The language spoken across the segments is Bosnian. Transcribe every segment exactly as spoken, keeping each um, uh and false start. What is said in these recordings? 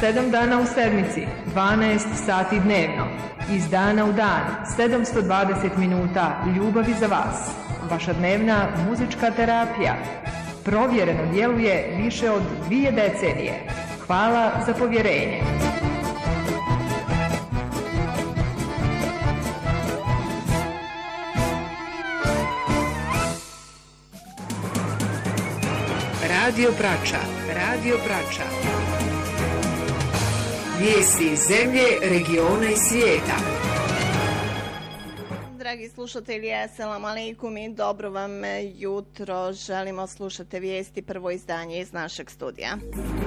sedam dana u sedmici, dvanaest sati dnevno. Iz dana u dan, sedamsto dvadeset minuta ljubavi za vas. Vaša dnevna muzička terapija. Provjereno djeluje više od dvije decenije. Hvala za povjerenje. Radio Prača, Radio Prača. Vijesti iz zemlje, regiona i svijeta. Dragi slušatelji, assalamu alaikum i dobro vam jutro. Želimo slušati vijesti, prvo izdanje iz našeg studija.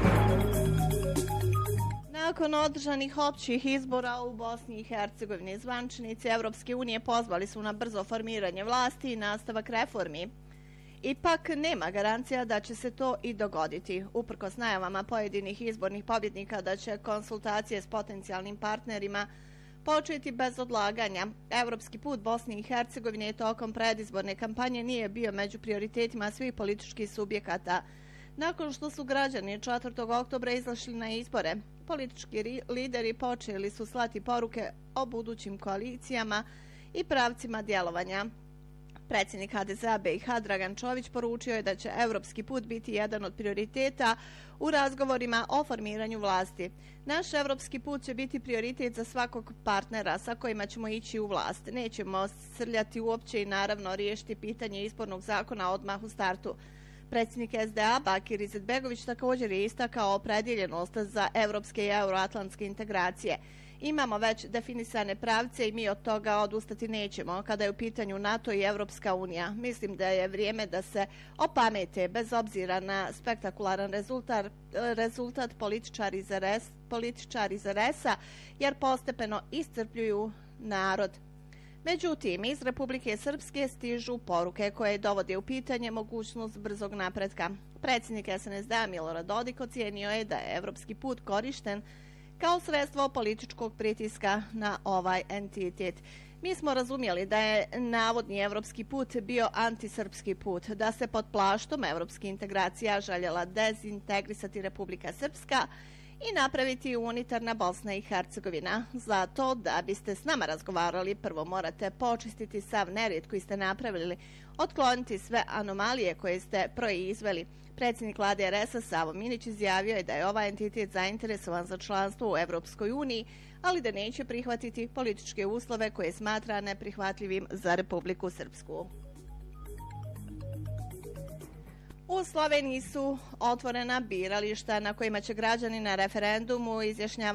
Nakon održanih općih izbora u Bosni i Hercegovini, zvaničnici Evropske unije pozvali su na brzo formiranje vlasti i nastavak reformi. Ipak nema garancija da će se to i dogoditi. Uprkos najavama pojedinih izbornih pobjednika da će konsultacije s potencijalnim partnerima početi bez odlaganja, evropski put Bosne i Hercegovine tokom predizborne kampanje nije bio među prioritetima svih političkih subjekata. Nakon što su građani četvrtog oktobra izašli na izbore, politički lideri počeli su slati poruke o budućim koalicijama i pravcima djelovanja. Predsjednik ha de ze a be i ha Dragan Čović poručio je da će evropski put biti jedan od prioriteta u razgovorima o formiranju vlasti. Naš evropski put će biti prioritet za svakog partnera sa kojima ćemo ići u vlast. Nećemo srljati uopće i naravno riješiti pitanje izbornog zakona odmah u startu. Predsjednik es de a Bakir Izetbegović također je istakao opredjeljenost za evropske i euroatlantske integracije. Imamo već definisane pravce i mi od toga odustati nećemo. Kada je u pitanju NATO i Evropska unija, mislim da je vrijeme da se opamete bez obzira na spektakularan rezultat, rezultat političari za res, političari za resa, jer postepeno iscrpljuju narod. Međutim, iz Republike Srpske stižu poruke koje dovode u pitanje mogućnost brzog napretka. Predsjednik es en es de a Milorad Dodik ocijenio je da je evropski put korišten kao sredstvo političkog pritiska na ovaj entitet. Mi smo razumjeli da je navodni evropski put bio antisrpski put, da se pod plaštom evropskih integracija željela dezintegrisati Republika Srpska i napraviti unitarna Bosna i Hercegovina. Zato da biste s nama razgovarali, prvo morate počistiti sav nered koji ste napravili, otkloniti sve anomalije koje ste proizveli. Predsjednik vlade er es a Savo Minić izjavio je da je ovaj entitet zainteresovan za članstvo u Evropskoj uniji, ali da neće prihvatiti političke uslove koje smatra neprihvatljivim za Republiku Srpsku. U Sloveniji su otvorena birališta na kojima će građani na referendumu izjašnjavati